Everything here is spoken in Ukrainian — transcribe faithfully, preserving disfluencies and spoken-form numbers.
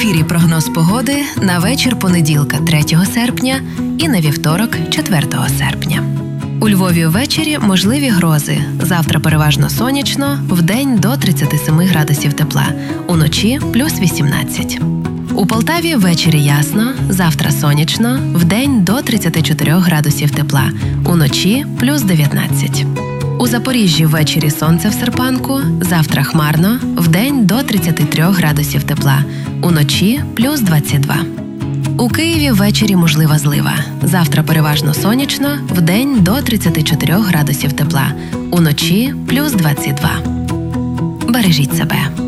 ефірі прогноз погоди на вечір понеділка, третього серпня і на вівторок, четвертого серпня. У Львові ввечері можливі грози. Завтра переважно сонячно, вдень до тридцяти семи градусів тепла, уночі плюс вісімнадцять. У Полтаві ввечері ясно, завтра сонячно, вдень до тридцяти чотирьох градусів тепла, уночі плюс дев'ятнадцять. У Запоріжжі ввечері сонце в серпанку, завтра хмарно, вдень до тридцяти трьох градусів тепла, уночі плюс двадцять два. У Києві ввечері можлива злива. Завтра переважно сонячно, вдень до тридцяти чотирьох градусів тепла, уночі плюс двадцять два. Бережіть себе.